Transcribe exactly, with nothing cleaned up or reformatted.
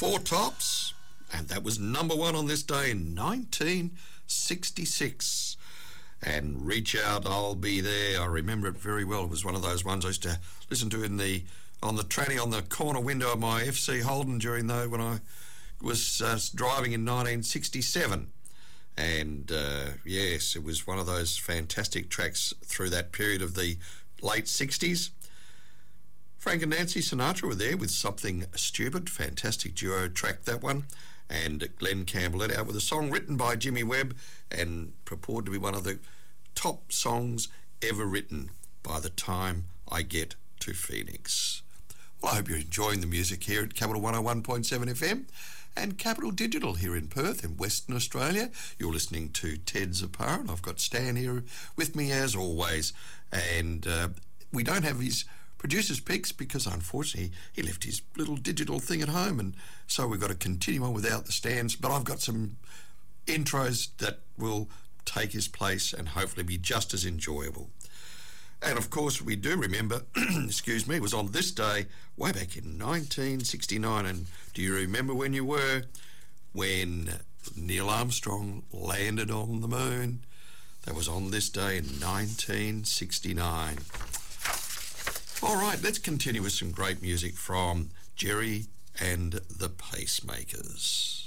Four Tops, and that was number one on this day in nineteen sixty-six. And Reach Out, I'll Be There. I remember it very well. It was one of those ones I used to listen to in the on the tranny on the corner window of my F C Holden during though when I was uh, driving in nineteen sixty-seven. And uh, yes, it was one of those fantastic tracks through that period of the late sixties. Frank and Nancy Sinatra were there with Something Stupid. Fantastic duo track, that one. And Glenn Campbell let out with a song written by Jimmy Webb and purported to be one of the top songs ever written by the time I get to Phoenix. Well, I hope you're enjoying the music here at Capital one oh one point seven F M and Capital Digital here in Perth in Western Australia. You're listening to Ted Zapara, and I've got Stan here with me as always. And uh, we don't have his producer's picks because unfortunately he left his little digital thing at home, and so we've got to continue on without the Stans. But I've got some intros that will take his place and hopefully be just as enjoyable. And of course we do remember, excuse me, it was on this day way back in nineteen sixty-nine. And do you remember when you were? When Neil Armstrong landed on the moon. That was on this day in nineteen sixty-nine. All right, let's continue with some great music from Jerry and the Pacemakers.